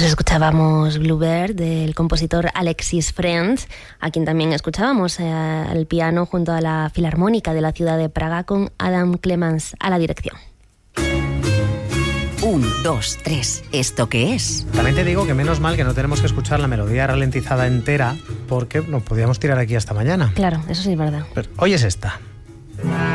Pues escuchábamos Bluebird del compositor Alexis Frentz, a quien también escuchábamos al piano junto a la Filarmónica de la ciudad de Praga con Adam Clemans a la dirección. 1, 2, 3. ¿Esto qué es? También te digo que menos mal que no tenemos que escuchar la melodía ralentizada entera, porque nos podíamos tirar aquí hasta mañana. Claro, eso sí es verdad. Pero hoy es esta.